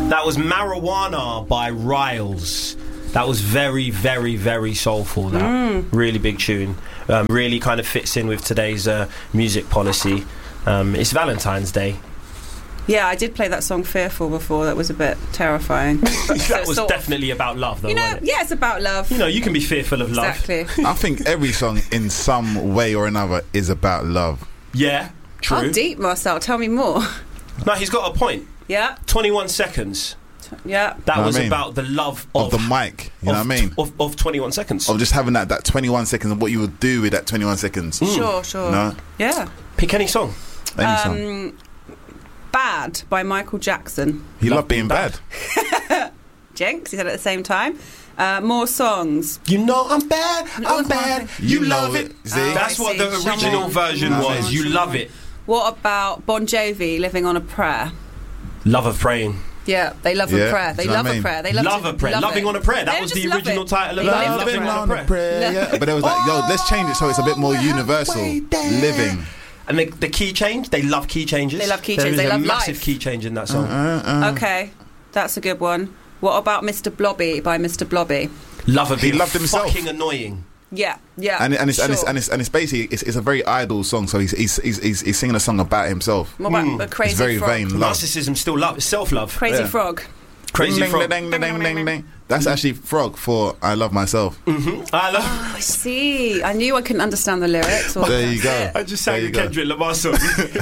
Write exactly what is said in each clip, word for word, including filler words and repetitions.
That was Marijuana by Riles. That was very, very, very soulful. That mm. really big tune. Um, really kind of fits in with today's uh, music policy. Um, it's Valentine's Day. Yeah, I did play that song Fearful before. That was a bit terrifying. That was definitely of, about love, though, you know, wasn't it? Yeah, it's about love. You know, you can be fearful of love. Exactly. I think every song in some way or another is about love. Yeah, true. How deep, Marcel? Tell me more. No, he's got a point. Yeah. twenty-one seconds. Yeah. That you know was I mean? about the love of, of of the mic. You of, know what I mean? Of, of twenty-one seconds. Of just having that, that twenty-one seconds and what you would do with that twenty-one seconds. Mm. Sure, sure. No? Yeah. Pick any song. Any um, song. Bad by Michael Jackson. He loved being bad. bad. Jinx, he said at the same time. Uh, more songs. You know I'm bad, I'm bad, you, you love it. it. See? Oh, That's I what see. the original Come version on. was. Come You on. love it. What about Bon Jovi, Living on a Prayer? Love of Praying. Yeah, they love Yeah, a prayer. They do you know love what I a mean? prayer. They love, Love to, a Prayer. love Loving it. on a Prayer. That They was just the love original it. title of They it. love Loving it. on a Prayer. Yeah, yeah. But there was like, yo, let's change it so it's a bit more universal. Living. And the, the key change, they love key changes. They love key There changes. is They a love massive life. key change in that song. Uh, uh. Okay, that's a good one. What about Mister Blobby by Mister Blobby? Love of He being loved himself. fucking annoying. Yeah, yeah. And, and, it's, sure. and, it's, and, it's, and it's basically it's, it's a very idle song. So he's he's, he's he's he's singing a song about himself. What about Mm. a Crazy It's very Frog? vain. Love. Narcissism still love. It's self-love. Crazy Yeah. Frog. Crazy Ding, Frog. ding, ding, ding, ding, ding. That's actually Frog for I Love Myself. Mm-hmm. I love. Oh, I see. I knew I couldn't understand the lyrics. Or There you go. that's it. I just sang There a you go. Kendrick Lamar song.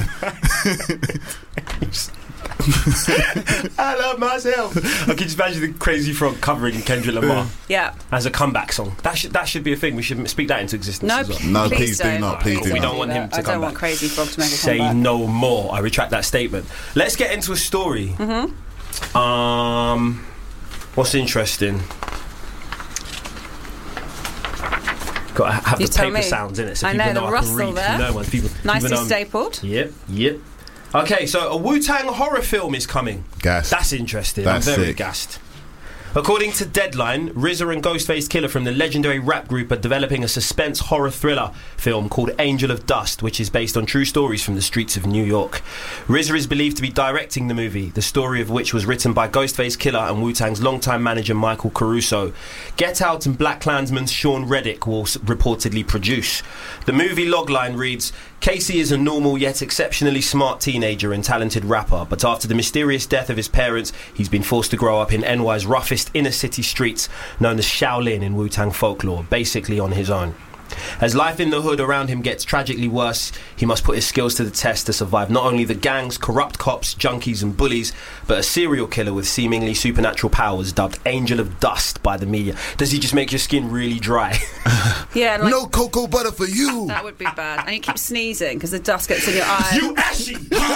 I love myself. I can just imagine the Crazy Frog covering Kendrick Lamar Yeah. as a comeback song. That should that should be a thing. We should speak that into existence. No, as well. No, please, please do don't. not, please do don't not. do want that. him to I come don't want back. Crazy Frog to make a Say comeback. no more. I retract that statement. Let's get into a story. Mm-hmm. Um, what's interesting? Got to have You the tell paper me. sound in it, so I people know, know, the I rustle can read. there. You know, when people, Nicely people know- stapled. Yep, yep. Okay, so a Wu-Tang horror film is coming. Gassed. That's interesting. That's I'm very sick. gassed. According to Deadline, R Z A and Ghostface Killah from the legendary rap group are developing a suspense horror thriller film called Angel of Dust, which is based on true stories from the streets of New York. R Z A is believed to be directing the movie, the story of which was written by Ghostface Killah and Wu-Tang's longtime manager Michael Caruso. Get Out and Black Klansman's Sean Reddick will s- reportedly produce. The movie logline reads, Casey is a normal yet exceptionally smart teenager and talented rapper, but after the mysterious death of his parents, he's been forced to grow up in N Y's roughest inner city streets, known as Shaolin in Wu-Tang folklore, basically on his own. As life in the hood around him gets tragically worse, he must put his skills to the test to survive not only the gangs, corrupt cops, junkies and bullies, but a serial killer with seemingly supernatural powers dubbed Angel of Dust by the media. Does he just make your skin really dry? Yeah, and like, No cocoa butter for you. that would be bad. And you keep sneezing because the dust gets in your eye. You ashy!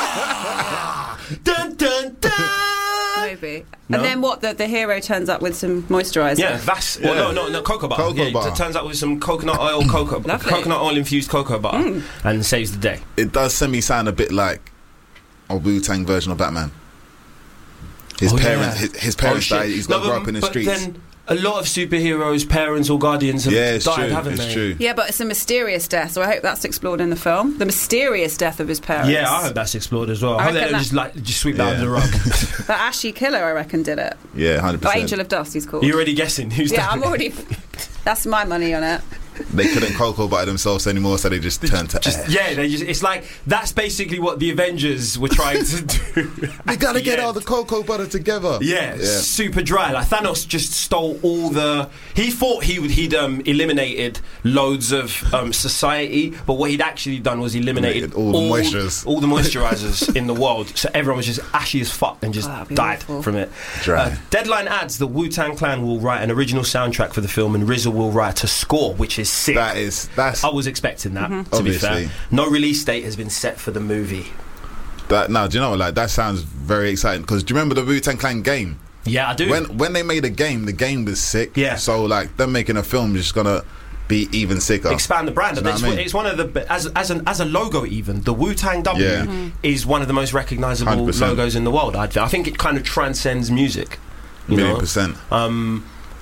Dun dun dun! Maybe. No? And then what? The, the hero turns up with some moisturiser. Yeah, that's well, Yeah. no, no, no, cocoa butter. Cocoa yeah, butter. It turns out with some coconut oil, cocoa, Lovely. coconut oil infused cocoa butter, and saves the day. It does semi sound a bit like a Wu-Tang version of Batman. His Oh, parents, yeah. his, his parents Oh, shit. died. He's got to No, grow but- up in the but streets. Then a lot of superheroes' parents or guardians have Yeah, it's died, true. haven't It's they? true. Yeah, but it's a mysterious death, so I hope that's explored in the film. The mysterious death of his parents. Yeah, I hope that's explored as well. I I hope they reckon don't that- just like just sweep that Yeah. under the rug. But Ashy Killer, I reckon, did it. Yeah, hundred Or percent. Angel of Dust, he's called. You're already guessing who's yeah, done I'm it. already... That's my money on it. They couldn't cocoa butter themselves anymore, so they just turned to. Just, yeah, they just, it's like that's basically what the Avengers were trying to do. we gotta at get the all end. the cocoa butter together. Yeah, Yeah. super dry. Like Thanos just stole all the. He thought he would he'd um, eliminated loads of um, society, but what he'd actually done was eliminated Eliminated all the moistures. all the moisturizers in the world. So everyone was just ashy as fuck and just Oh, that'd be died awful. from it. Dry. Uh, Deadline adds that Wu-Tang Clan will write an original soundtrack for the film, and R Z A will write a score, which is sick. That is that's I was expecting that. Mm-hmm. To Obviously. be fair, no release date has been set for the movie. that. No, do you know what? Like that sounds very exciting because do you remember the Wu-Tang Clan game? Yeah, I do. When when they made a game, the game was sick. Yeah. So like them making a film is just gonna be even sicker. Expand the brand. Do you know It's, what I mean? it's one of the as as an as a logo even the Wu-Tang W Yeah. Mm-hmm. is one of the most recognizable one hundred percent. logos in the world. I, I think it kind of transcends music. You Million know? percent. Um,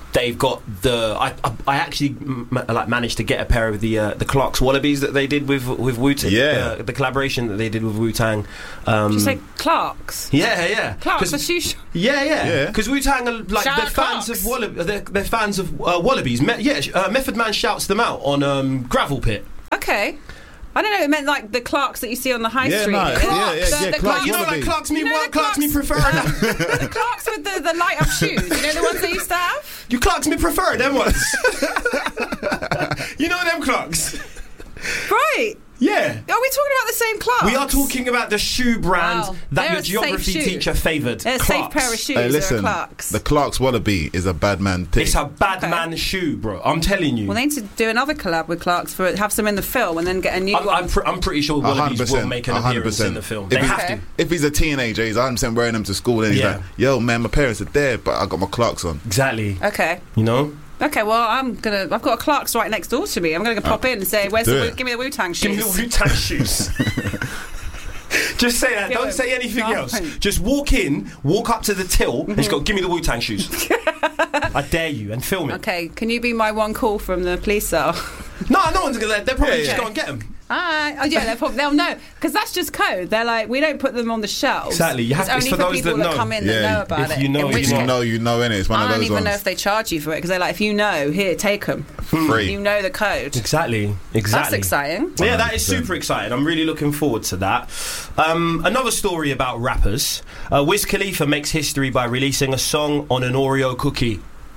they've got the. I I, I actually m- like managed to get a pair of the uh, the Clark's Wallabies that they did with with Wu-Tang. Yeah. Uh, the collaboration that they did with Wu-Tang. Um, Did you say Clark's? yeah, yeah. Clark's 'Cause- the shoe shop. Yeah, yeah. Yeah. Because Wu-Tang are like Shout they're out fans Clarks. of Wallab- they're, they're fans of uh, Wallabies. Me- yeah, uh, Method Man shouts them out on um, Gravel Pit. Okay. I don't know. It meant like the Clarks that you see on the high Yeah, street. no, The- yeah, yeah, the- yeah, the Clarks You know, like Wallabies. Clarks me, You know what the Clarks me Clarks- prefer. the Clarks with the, the light up shoes. You know the ones they used to have? You Clarks me prefer them ones. You know them Clarks. Right. Yeah. Are we talking about the same Clarks? We are talking about the shoe brand Wow. that They're your a safe geography shoe. teacher favoured. They're a safe pair of shoes. Hey, They're listen, Clarks. the Clark's Wallaby is a bad man thing. It's a bad Okay. man shoe, bro. I'm telling you. Well, they need to do another collab with Clarks for have some in the film and then get a new I'm, one. I'm, pr- I'm pretty sure Wallabies will 100%, make an one hundred appearance percent. in the film. If They he- have Okay. to. If he's a teenager, he's one hundred percent wearing them to school, and he's Yeah. like, "Yo, man, my parents are dead, but I got my Clarks on." Exactly. Okay. You know? Okay, well, I'm gonna. I've got a Clarks right next door to me. I'm gonna go pop in and say, "Where's do the? it. Give me the Wu-Tang shoes." Give me the Wu-Tang shoes. Just say that. Give Don't him. say anything No. else. Just walk in, walk up to the till, and just go, give me the Wu-Tang shoes. I dare you, and film it. Okay, can you be my one call from the police cell? No, no one's going to. They'll probably Yeah, just yeah. go and get them. Alright. Oh yeah, they'll, probably, they'll know because that's just code. They're like, we don't put them on the shelves. Exactly, you have- It's it's only for for those people that that, know. come in Yeah, that know about if it. you know, In you which You case- know, you know, innit? It's one I of don't those even ones. know if they charge you for it because they're like, if you know, here, take them. Free. You know the code. Exactly. Exactly. That's exciting. Yeah, that is one hundred percent. super exciting. I'm really looking forward to that. Um, another story about rappers. Uh, Wiz Khalifa makes history by releasing a song on an Oreo cookie.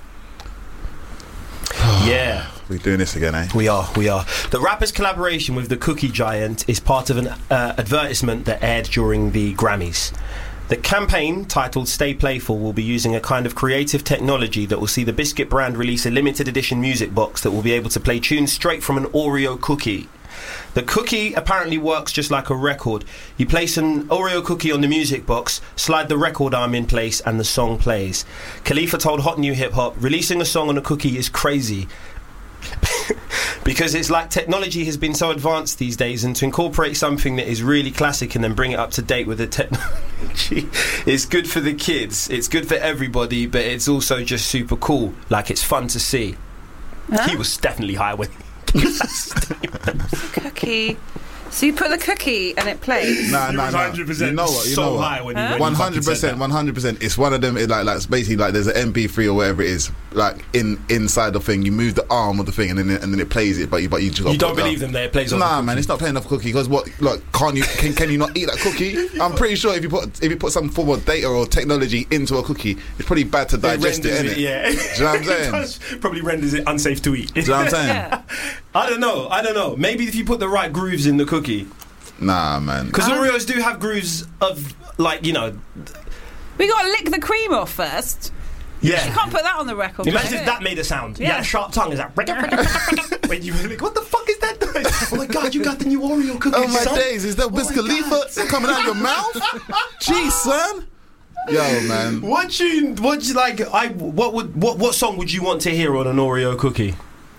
Yeah. We're doing this again, eh? We are, we are. The rapper's collaboration with the cookie giant is part of an uh, advertisement that aired during the Grammys. The campaign, titled Stay Playful, will be using a kind of creative technology that will see the Biscuit brand release a limited edition music box that will be able to play tunes straight from an Oreo cookie. The cookie apparently works just like a record. You place an Oreo cookie on the music box, slide the record arm in place, and the song plays. Khalifa told Hot New Hip Hop, releasing a song on a cookie is crazy. Because it's like technology has been so advanced these days, and to incorporate something that is really classic and then bring it up to date with the technology is good for the kids, it's good for everybody, but it's also just super cool. Like, it's fun to see. Huh? He was definitely high when he gave that statement. Cookie. So you put the cookie and it plays. Nah, He nah, was nah. one hundred percent You know what? You so know what? high when he, Huh? when he One fucking hundred said percent, that. one hundred percent. It's one of them. It like, like it's basically like there's an M P three or whatever it is, like in inside the thing. You move the arm of the thing, and then it, and then it plays it. But you, but you just You don't believe them that it plays on the Nah, cookie? man, it's not playing off cookie. Because what? Look, can't you? Can, can you not eat that cookie? I'm pretty sure if you put if you put some form of data or technology into a cookie, it's pretty bad to digest it, renders innit? yeah. Do you know what I'm It saying? does, probably renders it unsafe to eat. Do you know what I'm saying? Yeah. I don't know. I don't know. Maybe if you put the right grooves in the cookie, Nah, man. because Uh, Oreos do have grooves of like you know. We got to lick the cream off first. Yeah. You can't put that on the record. Imagine can if you? that made a sound. Yeah, Yeah. a sharp tongue is that. When you were like, what the fuck is that noise? Oh my god, you got the new Oreo cookie. Oh my son. days, is that Wiz my Khalifa coming out your mouth? Jeez, son. Yo, man. What you? What you like? I. What would? What? What song would you want to hear on an Oreo cookie?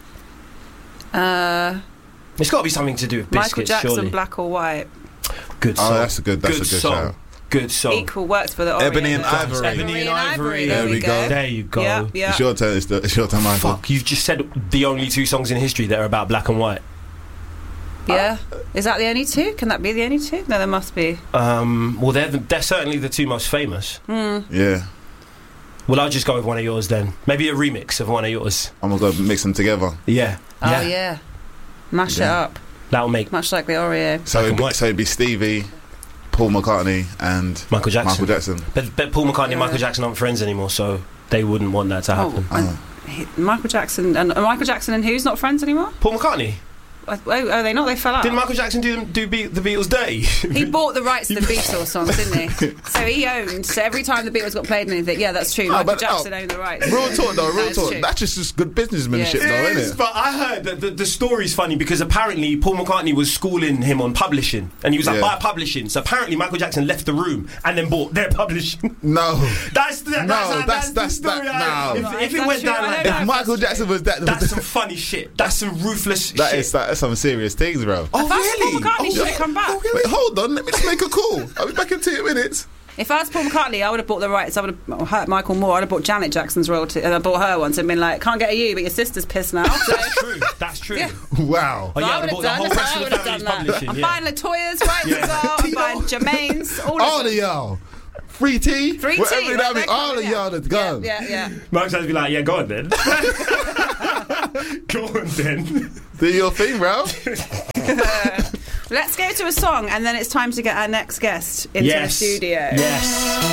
Uh, It's got to be something to do with Michael biscuits, Jackson, surely. Black or White. Good Oh, song. that's a good- that's a good song. shout. Good song. Equal works for the Oreo. Ebony and Ivory. Ebony and Ivory. There, There we we go. go. There you go. Yeah, yeah. It's your turn. It's, the, it's your turn, Michael. Fuck, you've just said the only two songs in history that are about black and white. Yeah. Is that the only two? Can that be the only two? No, there must be. Um, well, they're, the, they're certainly the two most famous. Yeah. Well, I'll just go with one of yours then. Maybe a remix of one of yours. I'm going to go mix them together. Yeah. Oh, yeah. Mash Yeah. it up. That'll make Much like the Oreo. So Black it'd, and be, white. so it'd be Stevie, Paul McCartney, and Michael Jackson. Michael Jackson. But, but Paul McCartney and Yeah. Michael Jackson aren't friends anymore, so they wouldn't want that to happen. Oh, and he- Michael Jackson and uh, Michael Jackson and who's not friends anymore? Paul McCartney? Oh, oh, are they not? They fell out. Didn't Michael Jackson do, them, do be, the Beatles dirty? He bought the rights to the Beatles songs, didn't he? So he owned. So every time the Beatles got played and anything, yeah, that's true. Oh, Michael but- Jackson oh, owned the rights. Real talk, though. Real That's talk. true. That's just, just good businessmanship, Yeah. though, It isn't is, it? but I heard that the, the story's funny because apparently Paul McCartney was schooling him on publishing, and he was like, Yeah. buy publishing. So apparently Michael Jackson left the room and then bought their publishing. No. That's the, No, that's, that's- the that's- story. that- I- no. If, Right, if it that's went true. down I like don't that, If know. Michael Jackson was that... that's some funny shit. That's some ruthless that shit. is that, that's some serious things, bro. Oh, That's really? Paul McCartney Oh, should have come back. Wait, hold on. Let me just make a call. I'll be back in two minutes. If I was Paul McCartney, I would have bought the rights. I would have hurt Michael Moore. I'd have bought Janet Jackson's royalty, and I bought her once and been like, "Can't get a you, but your sister's pissed now." So. That's true. That's true. Yeah. Wow. Oh, yeah, I I would bought have the whole done, that's rest how I of would the have done family's that. publishing. I'm yeah. buying Latoya's rights as well. I'm buying Jermaine's. All, All of of them. y'all. Free tea? Free Whatever tea. that they're mean, all of coming, y'all yeah. that's gone. Yeah, yeah, yeah. Mark's going to be like, yeah, go on then. Go on then. Do your thing, bro. Let's go to a song, and then it's time to get our next guest into Yes. the studio. Yes.